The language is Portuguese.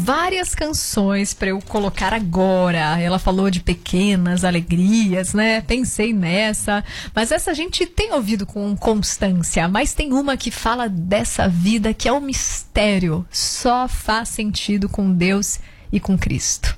várias canções para eu colocar agora. Ela falou de pequenas alegrias, né? Pensei nessa. Mas essa a gente tem ouvido com constância. Mas tem uma que fala dessa vida que é um mistério. Só faz sentido com Deus e com Cristo.